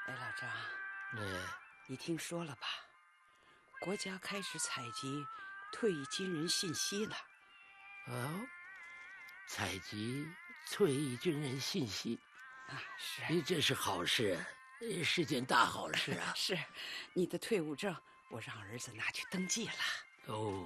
哎，老张，你听说了吧？国家开始采集退役军人信息了。 哦，采集退役军人信息啊，是， 这是好事，是件大好事啊！ 是，你的退伍证我让儿子拿去登记了。 哦，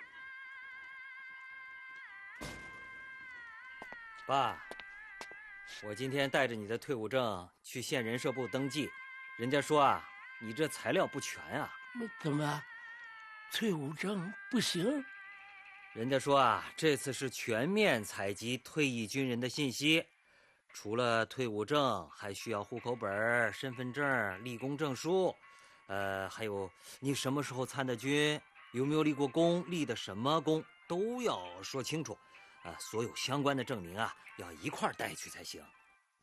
爸，我今天带着你的退伍证去县人社部登记，人家说啊，你这材料不全啊。 怎么，退伍证不行？ 人家说啊，这次是全面采集退役军人的信息，除了退伍证，还需要户口本、身份证、立功证书，还有你什么时候参的军，有没有立过功，立的什么功，都要说清楚。所有相关的证明啊，要一块带去才行。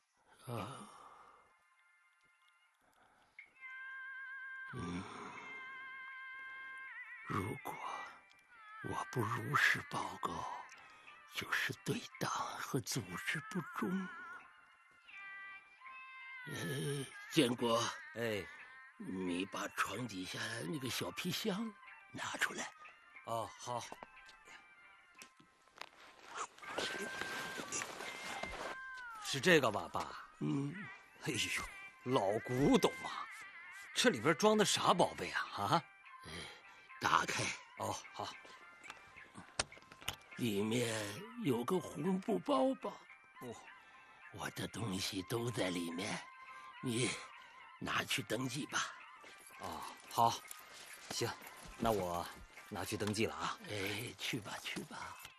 如果我不如实报告，就是对党和组织不忠。建国，你把床底下那个小皮箱拿出来。 哦，好。是这个吧，爸？哎呦，老古董啊！这里边装的啥宝贝啊？啊？ 打开。 哦，好。 里面有个红布包包。 哦， 我的东西都在里面，你拿去登记吧。 哦，好，行，那我拿去登记了啊。 去吧，去吧。